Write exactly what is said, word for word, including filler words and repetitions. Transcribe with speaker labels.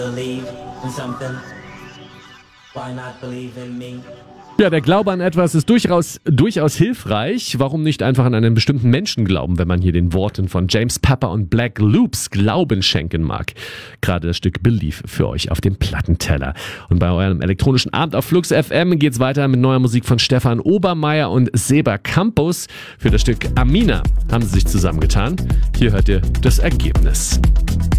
Speaker 1: Believe in something. Why not believe in me?
Speaker 2: Ja, der Glaube an etwas ist durchaus, durchaus hilfreich. Warum nicht einfach an einen bestimmten Menschen glauben, wenn man hier den Worten von James Pepper und Black Loops Glauben schenken mag? Gerade das Stück Believe für euch auf dem Plattenteller. Und bei eurem elektronischen Abend auf Flux F M geht's weiter mit neuer Musik von Stefan Obermeier und Seba Campus. Für das Stück Amina haben sie sich zusammengetan. Hier hört ihr das Ergebnis.